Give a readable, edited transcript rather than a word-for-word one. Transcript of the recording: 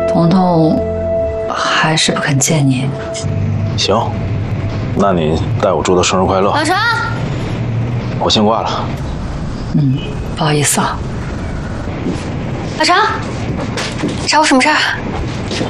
彤彤还是不肯见你。 行，那你代我祝他生日快乐。 老陈， 我先挂了。 不好意思啊。 老陈，找我什么事儿？